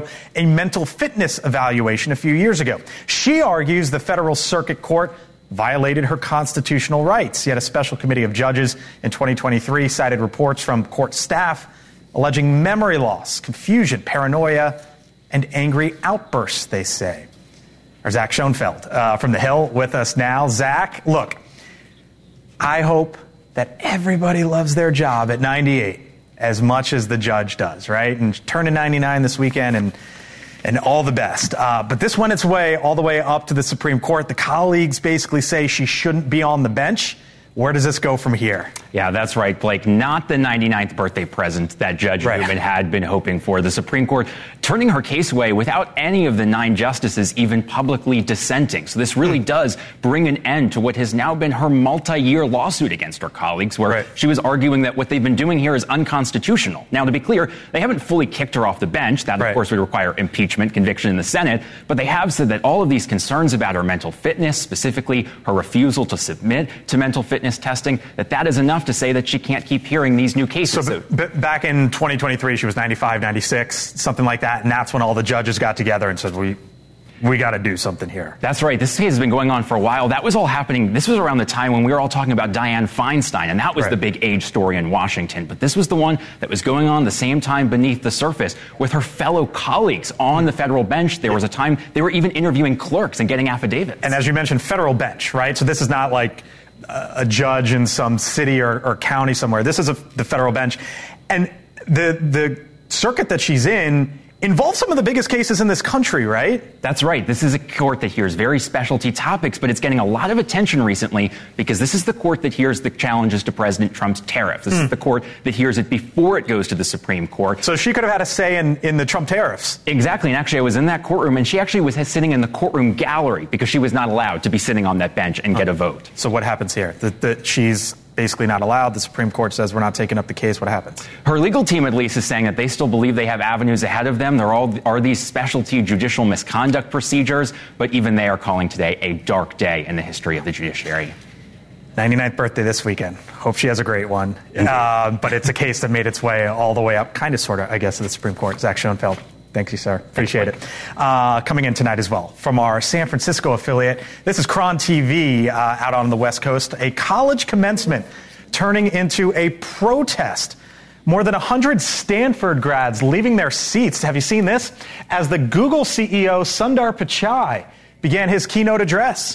a mental fitness evaluation a few years ago. She argues the Federal Circuit Court violated her constitutional rights. Yet a special committee of judges in 2023 cited reports from court staff alleging memory loss, confusion, paranoia, and angry outbursts, they say. Or Zach Schoenfeld from The Hill with us now. Zach, look, I hope that everybody loves their job at 98 as much as the judge does, right? And turning 99 this weekend and all the best. But this went its way all the way up to the Supreme Court. The colleagues basically say she shouldn't be on the bench. Where does this go from here? Yeah, that's right, Blake. Not the 99th birthday present that Judge Rubin had been hoping for. The Supreme Court turning her case away without any of the 9 justices even publicly dissenting. So this really does bring an end to what has now been her multi-year lawsuit against her colleagues, where she was arguing that what they've been doing here is unconstitutional. Now, to be clear, they haven't fully kicked her off the bench. That, of course, would require impeachment, conviction in the Senate. But they have said that all of these concerns about her mental fitness, specifically her refusal to submit to mental fitness testing, that is enough to say that she can't keep hearing these new cases. So back in 2023, she was 95, 96, something like that, and that's when all the judges got together and said, we got to do something here. That's right. This case has been going on for a while. That was all happening. This was around the time when we were all talking about Dianne Feinstein, and that was the big age story in Washington. But this was the one that was going on the same time beneath the surface with her fellow colleagues on the federal bench. There was a time they were even interviewing clerks and getting affidavits. And as you mentioned, federal bench, right? So this is not like a judge in some city or county somewhere. This is the federal bench. And the circuit that she's in involves some of the biggest cases in this country, right? That's right. This is a court that hears very specialty topics, but it's getting a lot of attention recently because this is the court that hears the challenges to President Trump's tariffs. This is the court that hears it before it goes to the Supreme Court. So she could have had a say in the Trump tariffs. Exactly. And actually, I was in that courtroom, and she actually was sitting in the courtroom gallery because she was not allowed to be sitting on that bench and get a vote. So what happens here? That she's basically not allowed. The Supreme Court says we're not taking up the case. What happens? Her legal team, at least, is saying that they still believe they have avenues ahead of them. There are these specialty judicial misconduct procedures, but even they are calling today a dark day in the history of the judiciary. 99th birthday this weekend. Hope she has a great one. But it's a case that made its way all the way up, kind of, sort of, I guess, to the Supreme Court. Zach Schoenfeld. Thank you, sir. Appreciate it. Coming in tonight as well from our San Francisco affiliate, this is Cron TV out on the West Coast. A college commencement turning into a protest. More than 100 Stanford grads leaving their seats. Have you seen this? As the Google CEO Sundar Pichai began his keynote address.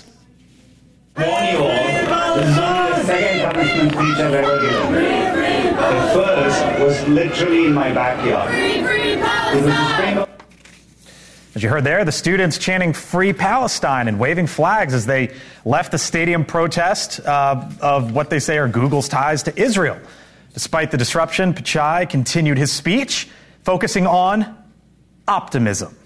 Warn you all, this is only the second commencement speech I've ever given. The first was literally in my backyard. As you heard there, the students chanting Free Palestine and waving flags as they left the stadium protest of what they say are Google's ties to Israel. Despite the disruption, Pichai continued his speech, focusing on optimism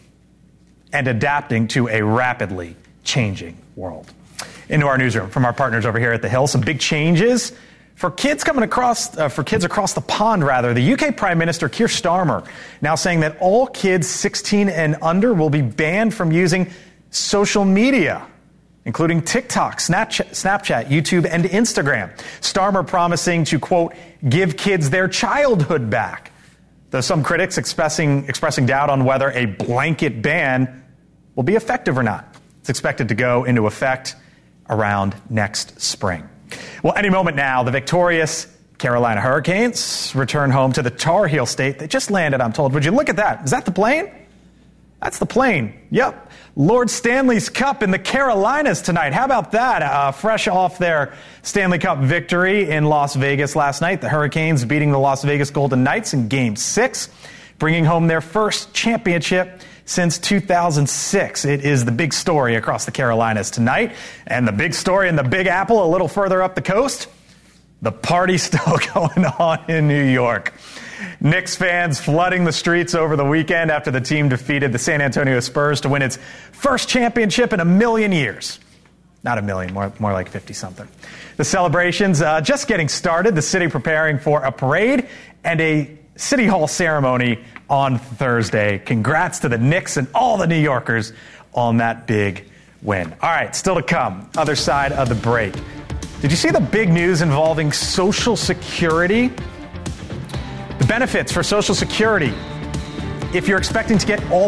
and adapting to a rapidly changing world. Into our newsroom from our partners over here at The Hill, some big changes for kids across the pond. The UK Prime Minister Keir Starmer now saying that all kids 16 and under will be banned from using social media, including TikTok, Snapchat, YouTube, and Instagram. Starmer promising to, quote, give kids their childhood back. Though some critics expressing doubt on whether a blanket ban will be effective or not. It's expected to go into effect around next spring. Well, any moment now, the victorious Carolina Hurricanes return home to the Tar Heel State. They just landed, I'm told. Would you look at that? Is that the plane? That's the plane. Yep. Lord Stanley's Cup in the Carolinas tonight. How about that? Fresh off their Stanley Cup victory in Las Vegas last night. The Hurricanes beating the Las Vegas Golden Knights in Game 6, bringing home their first championship since 2006. It is the big story across the Carolinas tonight. And the big story in the Big Apple a little further up the coast, the party's still going on in New York. Knicks fans flooding the streets over the weekend after the team defeated the San Antonio Spurs to win its first championship in a million years. Not a million, more like 50-something. The celebrations just getting started. The city preparing for a parade and a City Hall ceremony on Thursday. Congrats to the Knicks and all the New Yorkers on that big win. All right, still to come. Other side of the break. Did you see the big news involving Social Security? The benefits for Social Security. If you're expecting to get all